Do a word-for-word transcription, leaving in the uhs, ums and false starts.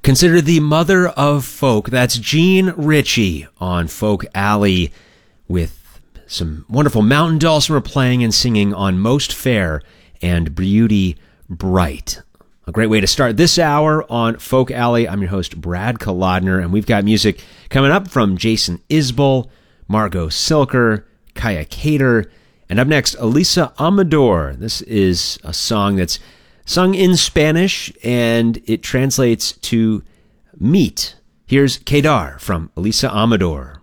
Considered the mother of folk, that's Jean Ritchie on Folk Alley with some wonderful mountain dulcimer playing and singing on Most Fair and Beauty Bright. A great way to start this hour on Folk Alley. I'm your host, Brad Kolodner, and we've got music coming up from Jason Isbell, Margot Silker, Kaya Cater, and up next, Elisa Amador. This is a song that's sung in Spanish, and it translates to meat. Here's Kedar from Elisa Amador.